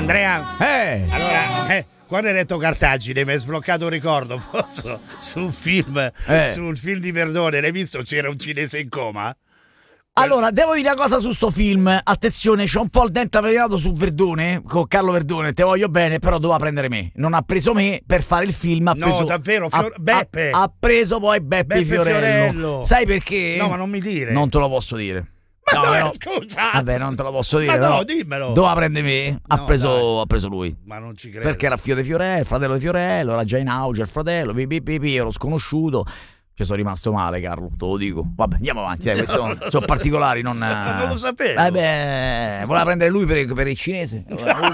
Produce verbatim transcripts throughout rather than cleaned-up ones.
Andrea, Eh. allora, eh, quando hai detto Cartagine mi hai sbloccato un ricordo posso, su un film, Eh. sul film di Verdone, l'hai visto? C'era un cinese in coma? Allora, devo dire una cosa su sto film. Attenzione, c'ho un po' il dente avvelenato su Verdone, con Carlo Verdone, te voglio bene, però doveva prendere me. Non ha preso me per fare il film, ha No, preso davvero, Fior- ha, Beppe. Ha, ha preso poi Beppe, Beppe Fiorello. Fiorello. Sai perché? No, ma non mi dire. Non te lo posso dire. Ma No, no, no. scusa. Vabbè, non te lo posso dire. Ma no, però dimmelo. Doveva prendere me, ha, No, preso, dai. ha preso lui. Ma non ci credo. Perché era figlio di Fiorello, il fratello di Fiorello, era già in auge il fratello, pi, pi, pi, pi, ero sconosciuto. Ci sono rimasto male, Carlo, te lo dico. Vabbè, andiamo avanti, dai, questi sono, sono particolari, non... Non lo sapevo. Vabbè, voleva prendere lui per, per il cinese.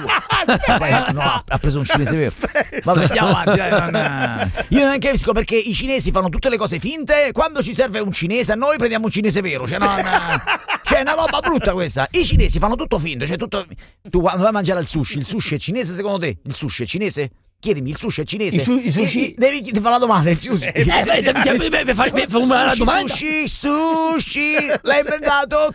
Poi, no, ha, ha preso un cinese vero. Vabbè, andiamo avanti, dai, non... Io non capisco perché i cinesi fanno tutte le cose finte, quando ci serve un cinese a noi prendiamo un cinese vero. Cioè, non... cioè è una roba brutta questa. I cinesi fanno tutto finto, cioè tutto... Tu quando vai a mangiare il sushi, il sushi è cinese secondo te? Il sushi è cinese? Chiedimi, il sushi è cinese? I, su- i sushi... Eh, devi ti fa la domanda, il sushi. Eh, vai, dammi- dammi- dammi- fai- fai- fai una Sushi, domanda. Sushi, sushi, l'hai inventato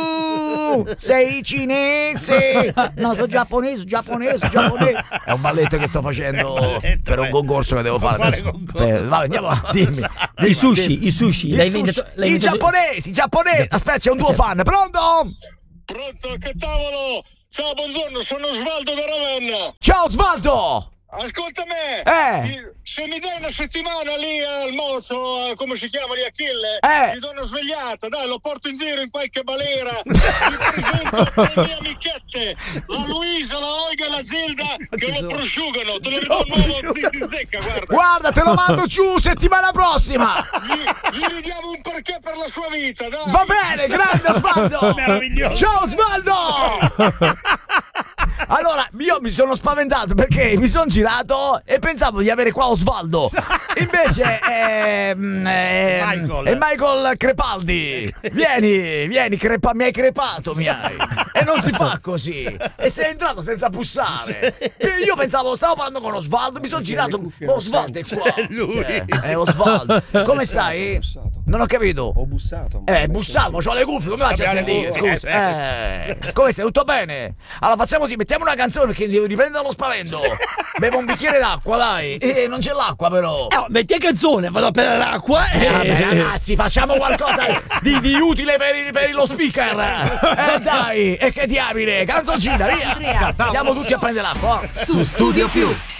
tu. Sei cinese. No, sono giapponese, giapponese, giapponese. È un balletto che sto facendo balletto, per un eh. concorso che devo fare Quale adesso. concorso? Eh, vabbè, andiamo avanti, dimmi. I Dimmi, sushi, dimmi. i sushi. Il L'hai sushi. inventato- l'hai I inventato- giapponesi, i giapponesi. Aspetta, c'è un tuo fan. Pronto? Pronto, che tavolo? Ciao, buongiorno, sono Osvaldo da Ravenna. Ciao Osvaldo. Ascolta me, Eh. ti- se mi dai una settimana lì al mocio, eh, come si chiama, di Achille, Eh. ti do una svegliata, dai, lo porto in giro in qualche balera, mi presento le mie amichette, la Luisa, la Olga e la Zilda, che lo prosciugano, te lo rido nuovo zitti zecca, guarda. Guarda, te lo mando giù settimana prossima. Gli, gli ridiamo un perché per la sua vita, dai. Va bene, grande Osvaldo. Meraviglioso. Ciao Osvaldo. Allora, io mi sono spaventato perché mi sono girato e pensavo di avere qua Osvaldo. Invece è, è, Michael. è Michael Crepaldi. Vieni, vieni, crepa, mi hai crepato, mi hai. E non si fa così. E sei entrato senza bussare. Io pensavo, stavo parlando con Osvaldo, mi sono girato. Osvaldo è qua. È lui. Eh, È Osvaldo. Come stai? Non ho capito. Ho bussato. ma Eh, adesso bussato, ma c'ho le cuffie, come faccio a Abbiamo le sentire? cuffie, Scusa. Eh, come stai? Tutto bene? Allora facciamo così, mettiamo una canzone perché devo riprendere lo spavento. Bevo un bicchiere d'acqua, dai. Eh, non c'è l'acqua però. Eh, metti a canzone, vado a prendere l'acqua. Eh, vabbè, E... ragazzi, facciamo qualcosa di, di utile per, il- per lo speaker. Eh, dai, e che diamine, canzoncina, via. Andrea. Andiamo tutti a prendere l'acqua. Su Studio Più.